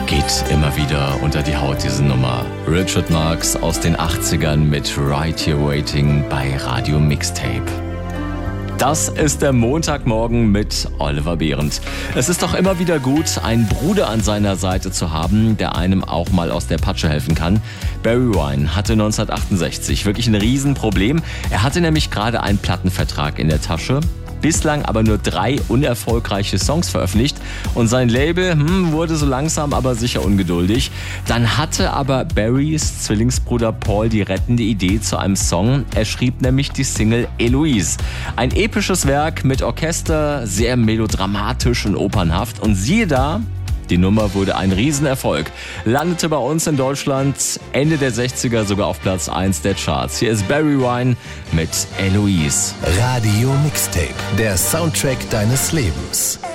Geht immer wieder unter die Haut, diese Nummer. Richard Marx aus den 80ern mit Right Here Waiting bei Radio Mixtape. Das ist der Montagmorgen mit Oliver Behrendt. Es ist doch immer wieder gut, einen Bruder an seiner Seite zu haben, der einem auch mal aus der Patsche helfen kann. Barry Wine hatte 1968 wirklich ein Riesenproblem. Er hatte nämlich gerade einen Plattenvertrag in der Tasche. Bislang aber nur 3 unerfolgreiche Songs veröffentlicht und sein Label wurde so langsam aber sicher ungeduldig. Dann hatte aber Barrys Zwillingsbruder Paul die rettende Idee zu einem Song. Er schrieb nämlich die Single Eloise. Ein episches Werk mit Orchester, sehr melodramatisch und opernhaft. Und siehe da, die Nummer wurde ein Riesenerfolg. Landete bei uns in Deutschland Ende der 60er sogar auf Platz 1 der Charts. Hier ist Barry Wine mit Eloise. Radio Mixtape, der Soundtrack deines Lebens.